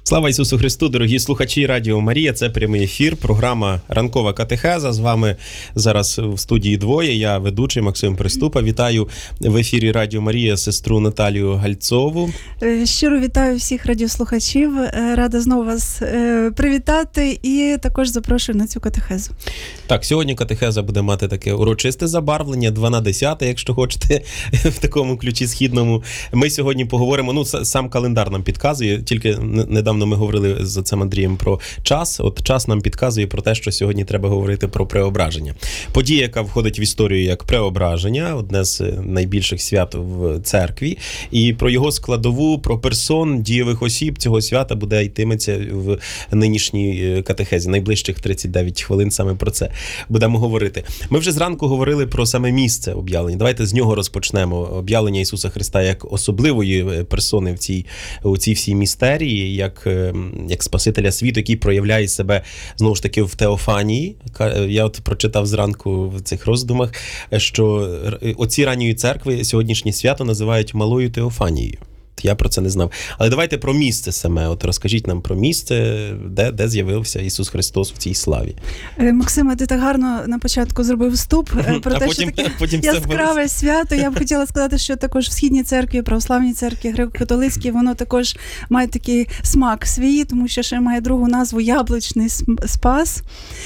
Слава Ісусу Христу, дорогі слухачі Радіо Марія, це прямий ефір, програма «Ранкова катехеза». З вами зараз в студії двоє, я ведучий Максим Приступа. Вітаю в ефірі Радіо Марія сестру Наталію Гальцову. Щиро вітаю всіх радіослухачів, рада знову вас привітати і також запрошую на цю катехезу. Так, сьогодні катехеза буде мати таке урочисте забарвлення, 12, якщо хочете, в такому ключі східному. Ми сьогодні поговоримо, сам календар нам підказує, тільки недавно ми говорили з отцем Андрієм про час. От час нам підказує про те, що сьогодні треба говорити про преображення. Подія, яка входить в історію як преображення, одне з найбільших свят в церкві, і про його складову, про персон, дієвих осіб цього свята буде йтиметься в нинішній катехезі. Найближчих 39 хвилин саме про це будемо говорити. Ми вже зранку говорили про саме місце об'явлення. Давайте з нього розпочнемо. Об'явлення Ісуса Христа як особливої персони у цій всій містерії, як Спасителя світу, який проявляє себе, знову ж таки, в Теофанії. Я от прочитав зранку в цих роздумах, що оці ранньої церкви сьогоднішнє свято називають Малою Теофанією. Я про це не знав. Але давайте про місце саме. От розкажіть нам про місце, де з'явився Ісус Христос в цій славі. Максиме, ти так гарно на початку зробив вступ про те, що таке яскраве свято. Я б хотіла сказати, що також в Східній церкві, православній церкві, греко-католицькій, воно також має такий смак свій, тому що ще має другу назву Яблучний Спас.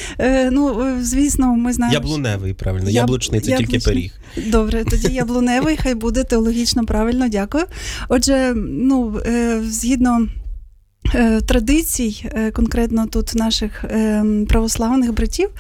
Звісно, ми знаємо... Яблуневий, правильно. Яблучний – це тільки пиріг. Добре, тоді яблуневий, хай буде теологічно правильно, дякую. Отже, згідно традицій, конкретно тут наших православних братів,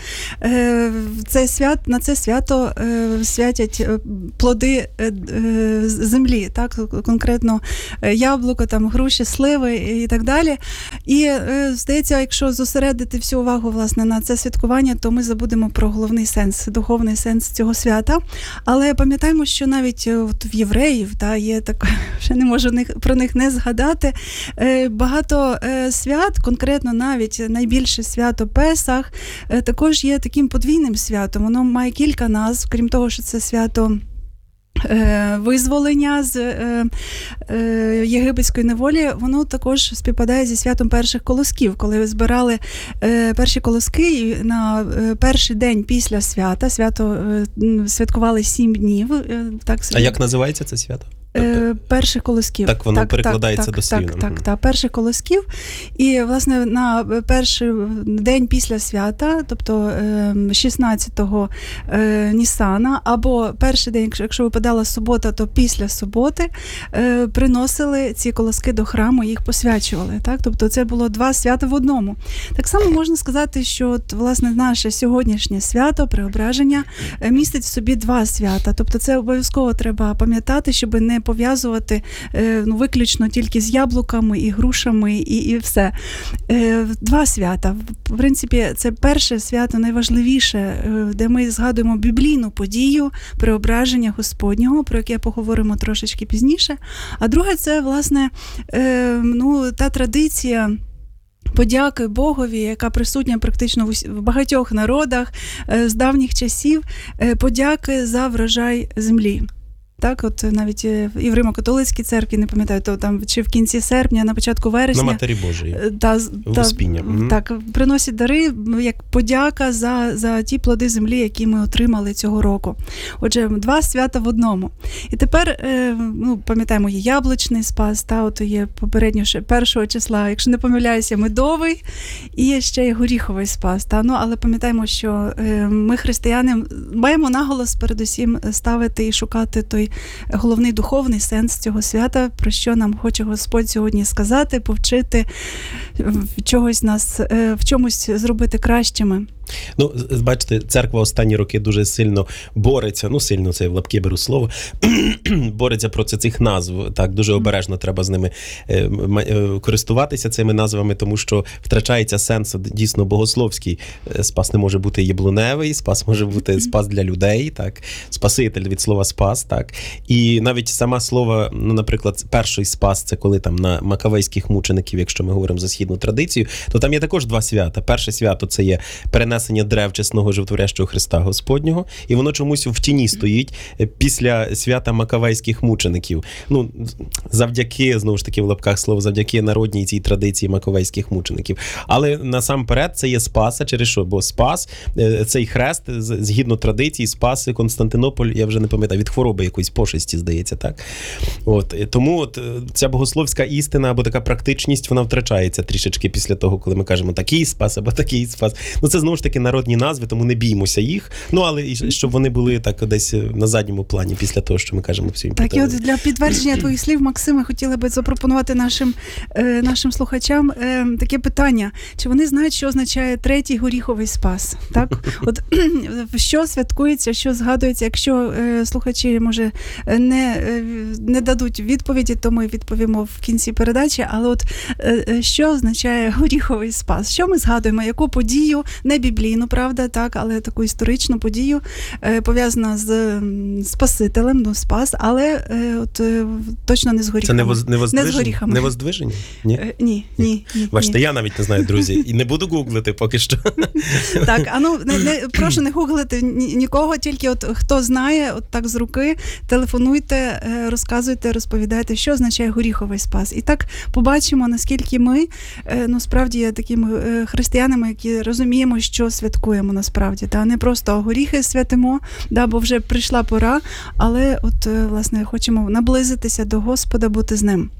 на це свято святять плоди землі, так, конкретно яблуко, груші, сливи і так далі. І, здається, якщо зосередити всю увагу, власне, на це святкування, то ми забудемо про головний сенс, духовний сенс цього свята. Але пам'ятаємо, що навіть в євреїв, є так, ще не можу про них не згадати, багато свят, конкретно навіть найбільше свято Песах, також є таким подвійним святом. Воно має кілька назв, крім того, що це свято визволення з єгипетської неволі, воно також співпадає зі святом перших колосків, коли збирали перші колоски на перший день після свята. Свято святкували 7 днів. А як називається це свято? Перших колосків. Так воно перекладається дослівно. Так, перших колосків. І, власне, на перший день після свята, тобто 16-го Нісана, або перший день, якщо випадала субота, то після суботи приносили ці колоски до храму, їх посвячували. Так? Тобто це було 2 свята в одному. Так само можна сказати, що, власне, наше сьогоднішнє свято, преображення, містить в собі 2 свята. Тобто це обов'язково треба пам'ятати, щоб не пов'язувати виключно тільки з яблуками і грушами і все. 2 свята. В принципі, це перше свято найважливіше, де ми згадуємо біблійну подію преображення Господнього, про яке поговоримо трошечки пізніше. А друге, це, власне, та традиція подяки Богові, яка присутня практично в багатьох народах з давніх часів, подяки за врожай землі. Так, от навіть і в Римо-католицькій церкві, не пам'ятаю, то там чи в кінці серпня, на початку вересня. На Матері Божої. Успіння. Так, приносять дари як подяка за ті плоди землі, які ми отримали цього року. Отже, 2 свята в одному. І тепер, пам'ятаємо, є Яблучний Спас, от є попередньо ще 1 числа, якщо не помиляюся, Медовий, і ще є Горіховий Спас. Але пам'ятаємо, що ми, християни, маємо наголос передусім ставити і шукати той головний духовний сенс цього свята, про що нам хоче Господь сьогодні сказати, повчити, в чомусь зробити кращими. Бачите, церква останні роки дуже сильно бореться, сильно, це в лапки беру слово, бореться проти цих назв. Так, дуже обережно треба з ними користуватися цими назвами, тому що втрачається сенс дійсно богословський. Спас не може бути яблуневий, спас може бути спас для людей, так, спаситель від слова спас, так. І навіть саме слово, наприклад, перший спас, це коли там на макавейських мучеників, якщо ми говоримо за східну традицію, то там є також 2 свята. Перше свято – це є перенесення піднесення древ чесного животворящого Христа Господнього, і воно чомусь в тіні стоїть після свята Макавейських мучеників. Ну, завдяки, знову ж таки, в лапках слово, завдяки народній цій традиції Макавейських мучеників. Але насамперед це є Спаса, через що? Бо Спас, цей хрест, згідно традиції, спас Константинополь, я вже не пам'ятаю, від хвороби якоїсь пошесті, здається, так? Тому ця богословська істина або така практичність, вона втрачається трішечки після того, коли ми кажемо такий спас або такий спас. Ну, це, знову ж таки, народні назви, тому не біймося їх. Ну, але і щоб вони були так десь на задньому плані після того, що ми кажемо всім. Так, і от для підтвердження твоїх слів, Максиме, хотіла би запропонувати нашим слухачам таке питання. Чи вони знають, що означає третій горіховий спас? Так? От що святкується, що згадується? Якщо слухачі, може, не дадуть відповіді, то ми відповімо в кінці передачі. Але от що означає горіховий спас? Що ми згадуємо? Яку подію, не біблійну, правда, так, але таку історичну подію, пов'язану з Спасителем, ну, спас, але от точно не з горіхами. Це не з горіхами? Не воздвиження? Ні. Бачите, я навіть не знаю, друзі, і не буду гуглити поки що. Так, прошу не гуглити нікого, тільки от хто знає, от так з руки, телефонуйте, розказуйте, розповідайте, що означає горіховий спас. І так побачимо, наскільки ми, справді, є такими християнами, які розуміємо, що святкуємо насправді. Та? Не просто горіхи святимо, бо вже прийшла пора, але от, власне, хочемо наблизитися до Господа, бути з ним.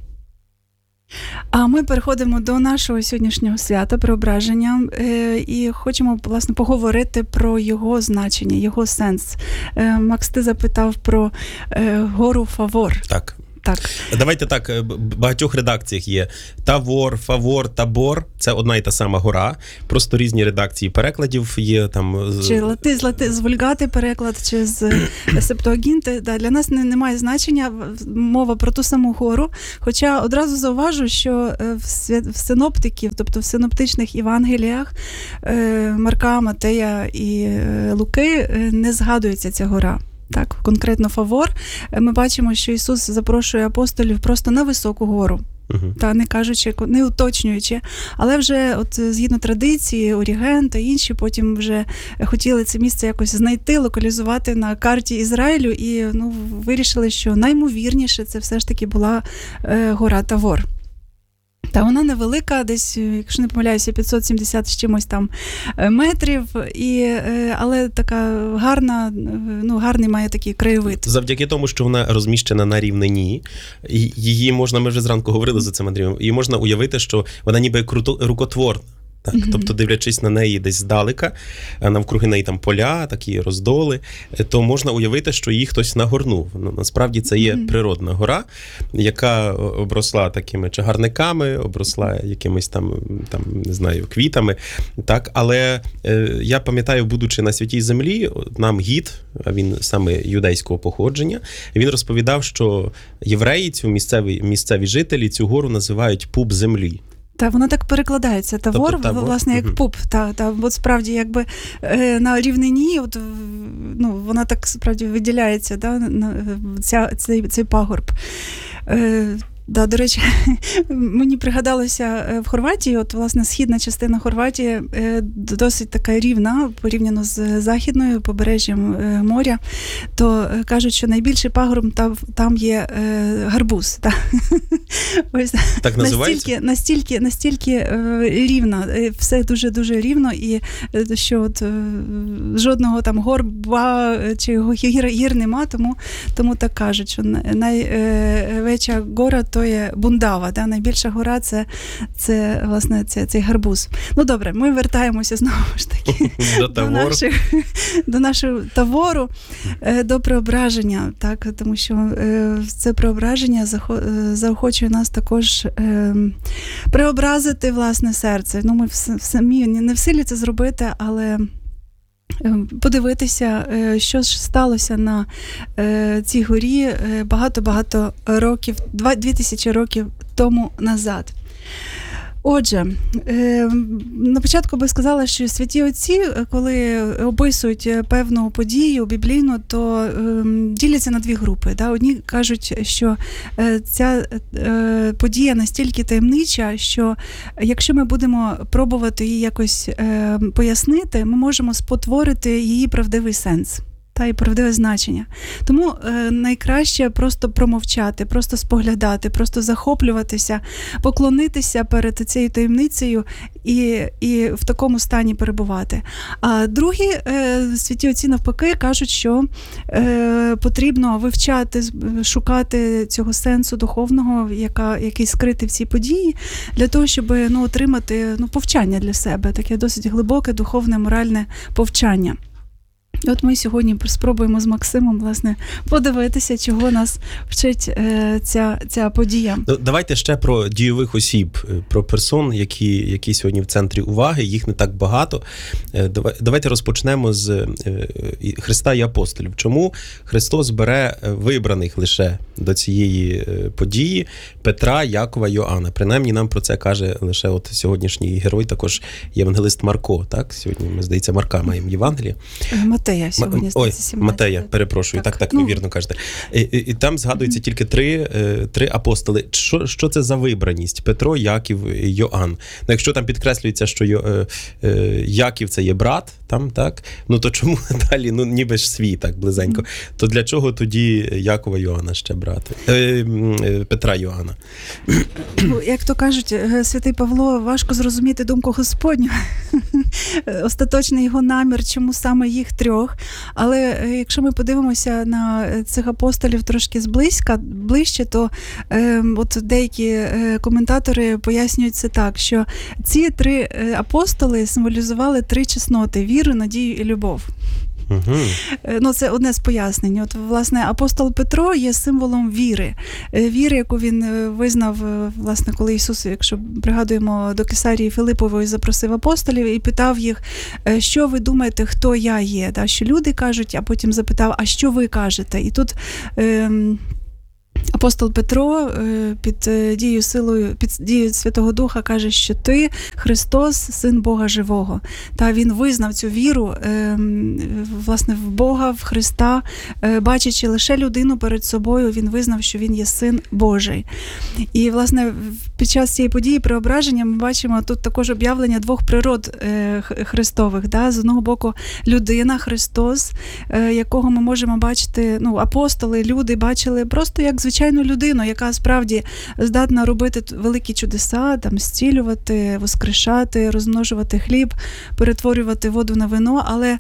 А ми переходимо до нашого сьогоднішнього свята, Преображення, і хочемо, власне, поговорити про його значення, його сенс. Макс, ти запитав про гору Фавор. Так. Так. Давайте так, в багатьох редакціях є Тавор, Фавор, Табор. Це одна і та сама гора. Просто різні редакції перекладів є там. Чи з вульгати переклад, чи з септуагінти. Для нас немає значення мова про ту саму гору. Хоча одразу зауважу, що в синоптиків, тобто в синоптичних Євангеліях Марка, Матея і Луки не згадується ця гора. Так, конкретно Фавор. Ми бачимо, що Ісус запрошує апостолів просто на високу гору. Та не кажучи, не уточнюючи, але вже от згідно традиції Оріген та інші потім вже хотіли це місце якось знайти, локалізувати на карті Ізраїлю і вирішили, що наймовірніше це все ж таки була гора Тавор. Та вона невелика, десь, якщо не помиляюся, 570 з чимось там метрів, але така гарна, гарний має такий краєвид. Завдяки тому, що вона розміщена на рівнині, її можна, ми вже зранку говорили за цим, Андрієм, її можна уявити, що вона ніби рукотворна. Так, тобто, дивлячись на неї десь здалека, навкруги неї там поля, такі роздоли, то можна уявити, що її хтось нагорнув. Насправді це є природна гора, яка обросла такими чагарниками, обросла якимись там не знаю, квітами. Так, але я пам'ятаю, будучи на Святій Землі, нам гід, а він саме юдейського походження, він розповідав, що євреї, місцеві жителі, цю гору називають пуп землі. Та воно так перекладається. Тавор, власне, як пуп. От справді, якби на рівнині, вона так справді виділяється, цей пагорб. До речі, мені пригадалося в Хорватії, от, власне, східна частина Хорватії досить така рівна, порівняно з західною побережжям моря, то кажуть, що найбільший пагорб там є гарбуз. Ось, так називається? Настільки рівна, все дуже-дуже рівно, і що от жодного там горба чи гір нема, тому так кажуть, що найвеча гора то є Бундава, найбільша гора це власне цей гарбуз. Ну добре, ми вертаємося знову ж таки до нашого Тавору, до Преображення, так, тому що це Преображення заохочує нас також преобразити власне серце. Ми самі не в силі це зробити, але подивитися, що ж сталося на цій горі багато-багато років, 2000 років тому назад. Отже, на початку би сказала, що святі отці, коли описують певну подію біблійну, то діляться на дві групи. Да? Одні кажуть, що ця подія настільки таємнича, що якщо ми будемо пробувати її якось пояснити, ми можемо спотворити її правдивий сенс. І правдиве значення. Тому найкраще просто промовчати, просто споглядати, просто захоплюватися, поклонитися перед цією таємницею і в такому стані перебувати. А другі святі отці навпаки кажуть, що потрібно вивчати, шукати цього сенсу духовного, який скритий в цій події, для того, щоб отримати повчання для себе, таке досить глибоке духовне, моральне повчання. І от ми сьогодні спробуємо з Максимом, власне, подивитися, чого нас вчить ця подія. Давайте ще про дійових осіб, про персон, які сьогодні в центрі уваги, їх не так багато. Давайте розпочнемо з Христа і апостолів. Чому Христос бере вибраних лише до цієї події Петра, Якова, Йоанна? Принаймні нам про це каже лише от сьогоднішній герой, також євангелист Марко, так? Сьогодні, ми, здається, Марка маємо Євангеліє. Матея сьогодні, 17. Матея, перепрошую, так, ви вірно кажете. І там згадується тільки три апостоли. Що це за вибраність? Петро, Яків, Йоанн. Якщо там підкреслюється, що Яків це є брат, там, так? То чому далі, ніби ж свій, так, близенько. То для чого тоді Якова, Йоанна ще брати? Петра, Йоанна. Як то кажуть, святий Павло, важко зрозуміти думку Господню. Остаточний його намір, чому саме їх трьох. Але якщо ми подивимося на цих апостолів трошки ближче, то от деякі коментатори пояснюють це так, що ці три апостоли символізували три чесноти – віру, надію і любов. Угу. Це одне з пояснень. От, власне, апостол Петро є символом віри. Віри, яку він визнав, власне, коли Ісус, якщо пригадуємо, до Кесарії Филипової запросив апостолів і питав їх, що ви думаєте, хто я є? Що люди кажуть, а потім запитав, а що ви кажете? І тут апостол Петро під дією Святого Духа каже, що ти Христос, Син Бога Живого. Він визнав цю віру, власне, в Бога, в Христа, бачачи лише людину перед собою, він визнав, що він є Син Божий. І, власне, під час цієї події преображення ми бачимо тут також об'явлення двох природ Христових. З одного боку, людина, Христос, якого ми можемо бачити, апостоли, люди бачили просто як звичайну людину, яка справді здатна робити великі чудеса, зцілювати, воскрешати, розмножувати хліб, перетворювати воду на вино, але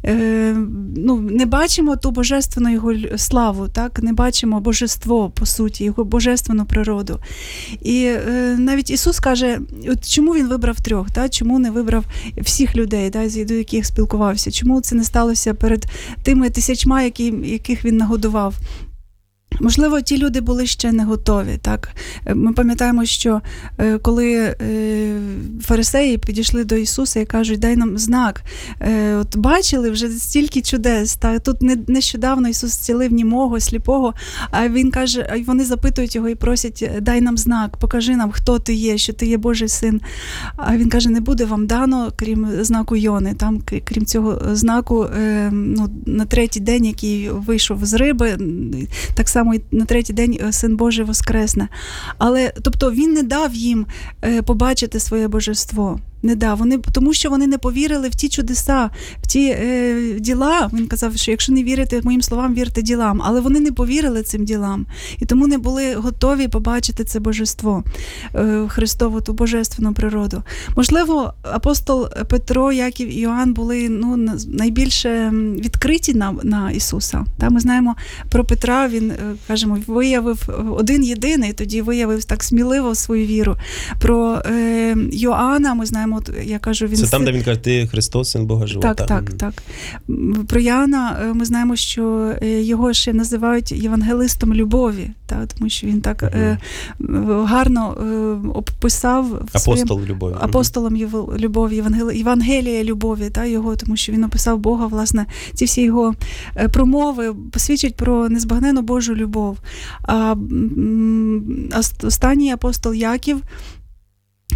не бачимо ту божественну його славу, не бачимо божество, по суті, його божественну природу. І навіть Ісус каже, чому він вибрав трьох, чому не вибрав всіх людей, до яких спілкувався, чому це не сталося перед тими тисячма, яких він нагодував. Можливо, ті люди були ще не готові. Ми пам'ятаємо, що коли фарисеї підійшли до Ісуса і кажуть, дай нам знак. От бачили вже стільки чудес. Тут нещодавно Ісус зцілив німого, сліпого, а він каже, вони запитують його і просять, дай нам знак, покажи нам, хто ти є, що ти є Божий син. А він каже, не буде вам дано, крім знаку Йони. Крім цього знаку, на третій день, який вийшов з риби, так само і на третій день Син Божий воскресне. Але, тобто, він не дав їм побачити своє божество. Не дав. Тому що вони не повірили в ті чудеса, в ті діла. Він казав, що якщо не вірите моїм словам, вірте ділам. Але вони не повірили цим ділам. І тому не були готові побачити це божество, Христову, ту божественну природу. Можливо, апостол Петро, Яків і Йоанн були найбільше відкриті на Ісуса. Ми знаємо про Петра, він, кажемо, виявив один єдиний, тоді виявив так сміливо свою віру. Про Йоанна ми знаємо, я кажу, він... Це там, де він каже, ти Христос, Син Бога Живого. Так. Про Яна ми знаємо, що його ще називають євангелистом любові, тому що він так гарно описав апостолом любові, Євангелія любові, його, тому що він описав Бога, власне, ці всі його промови посвідчать про незбагненну Божу любов. А останній апостол Яків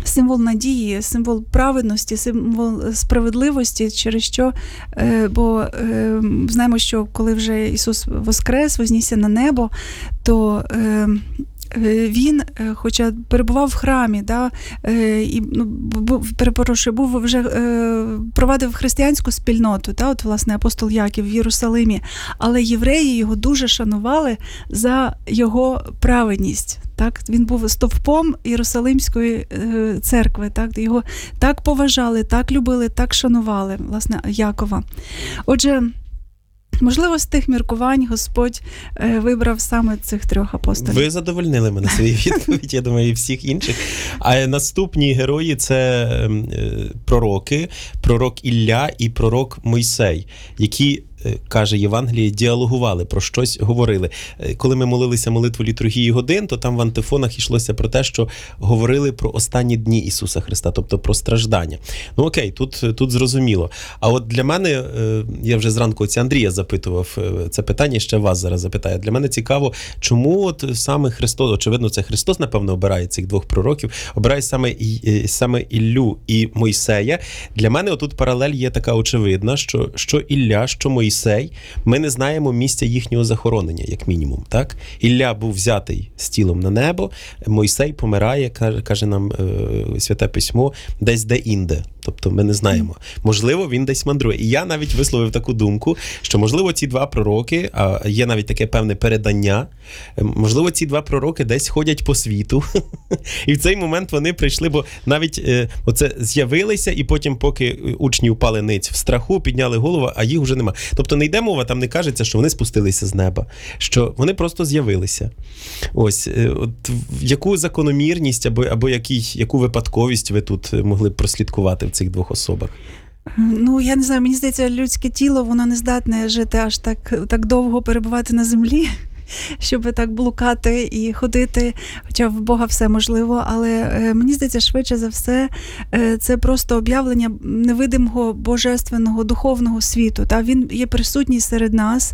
символ надії, символ праведності, символ справедливості, через що, бо знаємо, що коли вже Ісус воскрес, вознісся на небо, то він, хоча перебував в храмі, і був вже провадив християнську спільноту, от власне апостол Яків в Єрусалимі, але євреї його дуже шанували за його праведність. Так, він був стовпом Єрусалимської церкви. Так, його так поважали, так любили, так шанували, власне, Якова. Отже, можливо, з тих міркувань Господь вибрав саме цих 3 апостолів. Ви задовольнили мене своєю відповідь, я думаю, і всіх інших. А наступні герої – це пророки, пророк Ілля і пророк Мойсей, які, каже Євангеліє, діалогували, про щось говорили. Коли ми молилися молитву літургії годин, то там в антифонах йшлося про те, що говорили про останні дні Ісуса Христа, тобто про страждання. Ну окей, тут зрозуміло. А от для мене, я вже зранку отця Андрія запитував це питання, ще вас зараз запитаю. Для мене цікаво, чому от саме Христос, очевидно, це Христос, напевно, обирає цих 2 пророків, обирає саме Іллю і Мойсея. Для мене отут паралель є така очевидна, що Ілля, що Мойсей, ми не знаємо місця їхнього захоронення, як мінімум. Так? Ілля був взятий з тілом на небо, Мойсей помирає, каже нам Святе Письмо, десь де-інде. Тобто ми не знаємо. Можливо, він десь мандрує. І я навіть висловив таку думку, що, можливо, ці 2 пророки, а є навіть таке певне передання, можливо, ці 2 пророки десь ходять по світу. І в цей момент вони прийшли, бо навіть оце з'явилися, і потім, поки учні впали ниць в страху, підняли голову, а їх вже нема. Тобто не йде мова, там не кажеться, що вони спустилися з неба, що вони просто з'явилися. Ось, от яку закономірність або яку випадковість ви тут могли б прослідкувати в цих 2 особах? Ну, я не знаю, мені здається, людське тіло, воно не здатне жити аж так довго перебувати на землі, щоб так блукати і ходити, хоча в Бога все можливо, але мені здається, швидше за все, це просто об'явлення невидимого божественного духовного світу. Він є присутній серед нас,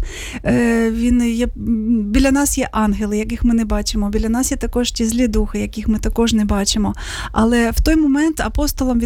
біля нас є ангели, яких ми не бачимо, біля нас є також ті злі духи, яких ми також не бачимо. Але в той момент апостолам